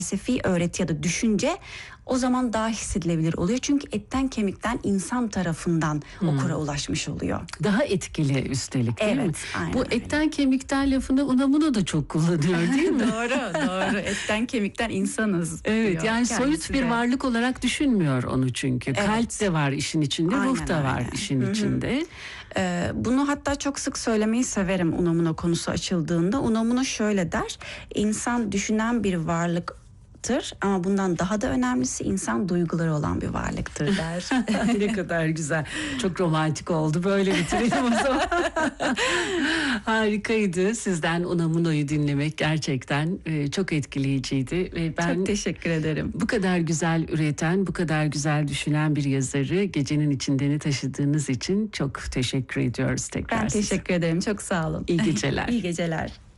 felsefi öğreti ya da düşünce o zaman daha hissedilebilir oluyor. Çünkü etten kemikten insan tarafından okura ulaşmış oluyor. Daha etkili üstelik değil mi? Evet, aynen Bu öyle. etten kemikten lafını Unamuno da çok kullanıyor değil mi? Doğru. Etten kemikten insanız. Evet, diyor yani kendisi soyut bir de. varlık olarak düşünmüyor onu çünkü. Evet. Kalp de var işin içinde, ruh Aynen da var öyle. işin içinde. Bunu hatta çok sık söylemeyi severim Unamuno konusu açıldığında. Unamuno şöyle der: İnsan düşünen bir varlıktır ama bundan daha da önemlisi insan duyguları olan bir varlıktır der. Ne kadar güzel. Çok romantik oldu. Böyle bitirelim o zaman. Harikaydı. Sizden Unamuno'yu dinlemek gerçekten çok etkileyiciydi. Ve ben Çok teşekkür ederim. bu kadar güzel üreten, bu kadar güzel düşünen bir yazarı gecenin içindeni taşıdığınız için çok teşekkür ediyoruz tekrar. Ben teşekkür ederim. Çok sağ olun. İyi geceler. İyi geceler.